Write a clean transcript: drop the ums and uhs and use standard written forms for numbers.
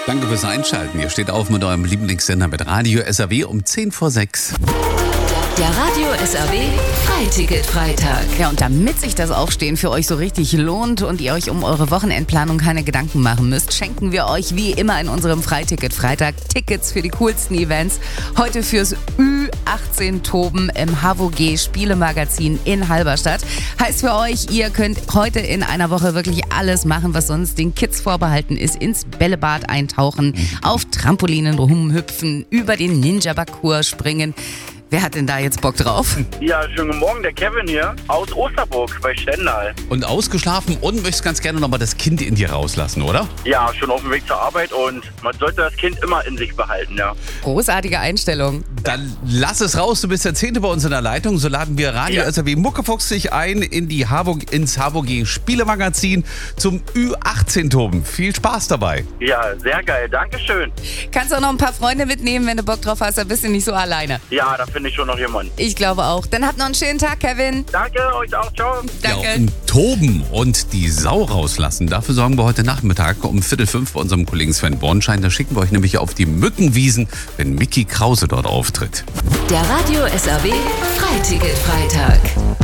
Danke fürs Einschalten. Ihr steht auf mit eurem Lieblingssender mit Radio SAW um 6:10. Der Radio SAW Freiticket-Freitag. Ja, und damit sich das Aufstehen für euch so richtig lohnt und ihr euch um eure Wochenendplanung keine Gedanken machen müsst, schenken wir euch wie immer in unserem Freiticket-Freitag Tickets für die coolsten Events. Heute fürs Ü18-Toben im HVG Spielemagazin in Halberstadt. Heißt für euch, ihr könnt heute in einer Woche wirklich alles machen, was sonst den Kids vorbehalten ist. Ins Bällebad eintauchen, auf Trampolinen rumhüpfen, über den Ninja-Parcours springen. Wer hat denn da jetzt Bock drauf? Ja, schönen guten Morgen, der Kevin hier aus Osterburg bei Stendal. Und ausgeschlafen und möchtest ganz gerne nochmal das Kind in dir rauslassen, oder? Ja, schon auf dem Weg zur Arbeit und man sollte das Kind immer in sich behalten, ja. Großartige Einstellung. Dann lass es raus, du bist der 10. bei uns in der Leitung. So laden wir Radio SAW Muckefuchs dich ein ins HVG Spielemagazin zum Ü18-Toben. Viel Spaß dabei. Ja, sehr geil, Dankeschön. Kannst auch noch ein paar Freunde mitnehmen, wenn du Bock drauf hast, dann bist du nicht so alleine. Ja, da finde ich schon noch jemanden. Ich glaube auch. Dann habt noch einen schönen Tag, Kevin. Danke, euch auch, ciao. Danke. Ja, und toben und die Sau rauslassen. Dafür sorgen wir heute Nachmittag um 4:45 bei unserem Kollegen Sven Bornschein. Da schicken wir euch nämlich auf die Mückenwiesen, wenn Micky Krause dort auftritt. Der Radio SAW Freiticket-Freitag.